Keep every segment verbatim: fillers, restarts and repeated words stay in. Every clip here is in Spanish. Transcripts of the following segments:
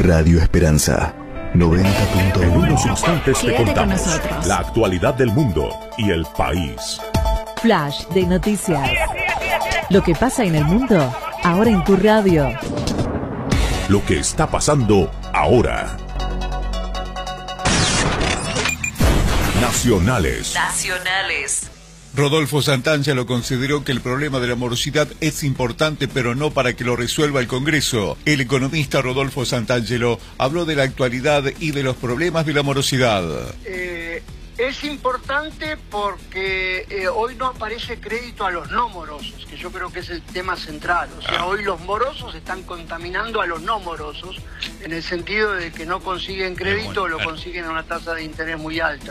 Radio Esperanza noventa punto uno. En unos instantes te Quédate contamos con nosotros. la actualidad del mundo y el país. Flash de noticias. Lo que pasa en el mundo, ahora en tu radio. Lo que está pasando ahora. Nacionales. Nacionales. Rodolfo Santangelo consideró que el problema de la morosidad es importante, pero no para que lo resuelva el Congreso. El economista Rodolfo Santangelo habló de la actualidad y de los problemas de la morosidad. Eh, es importante porque eh, hoy no aparece crédito a los no morosos, que yo creo que es el tema central. O sea, hoy los morosos están contaminando a los no morosos, en el sentido de que no consiguen crédito o lo consiguen a una tasa de interés muy alta.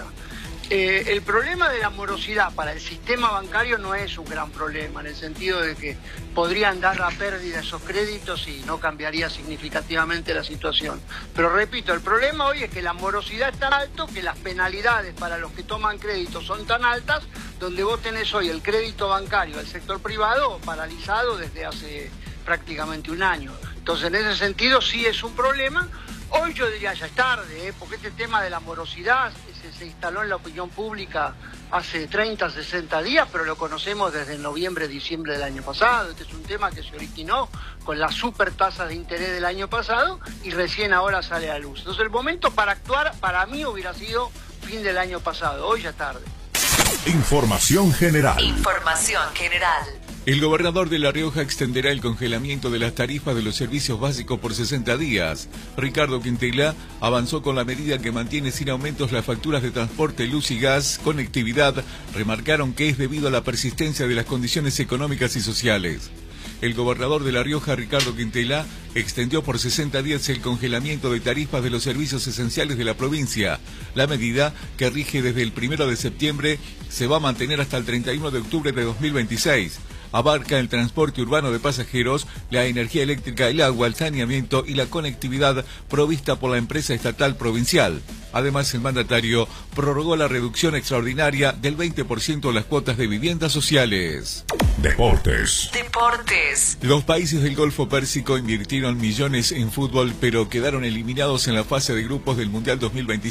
Eh, el problema de la morosidad para el sistema bancario no es un gran problema, en el sentido de que podrían dar a pérdida esos créditos y no cambiaría significativamente la situación. Pero repito, el problema hoy es que la morosidad es tan alto que las penalidades para los que toman créditos son tan altas, donde vos tenés hoy el crédito bancario del sector privado paralizado desde hace prácticamente un año. Entonces, en ese sentido sí es un problema. Hoy yo diría ya es tarde, ¿eh? Porque este tema de la morosidad se, se instaló en la opinión pública hace treinta, sesenta días, pero lo conocemos desde noviembre, diciembre del año pasado. Este es un tema que se originó con las super tasas de interés del año pasado y recién ahora sale a la luz. Entonces el momento para actuar para mí hubiera sido fin del año pasado, hoy ya es tarde. Información general. Información general. El gobernador de La Rioja extenderá el congelamiento de las tarifas de los servicios básicos por sesenta días. Ricardo Quintela avanzó con la medida que mantiene sin aumentos las facturas de transporte, luz y gas, conectividad. Remarcaron que es debido a la persistencia de las condiciones económicas y sociales. El gobernador de La Rioja, Ricardo Quintela, extendió por sesenta días el congelamiento de tarifas de los servicios esenciales de la provincia. La medida, que rige desde el primero de septiembre, se va a mantener hasta el treinta y uno de octubre de dos mil veintiséis. Abarca el transporte urbano de pasajeros, la energía eléctrica, el agua, el saneamiento y la conectividad provista por la empresa estatal provincial. Además, el mandatario prorrogó la reducción extraordinaria del veinte por ciento de las cuotas de viviendas sociales. Deportes. Deportes. Los países del Golfo Pérsico invirtieron millones en fútbol, pero quedaron eliminados en la fase de grupos del Mundial dos mil veintiséis.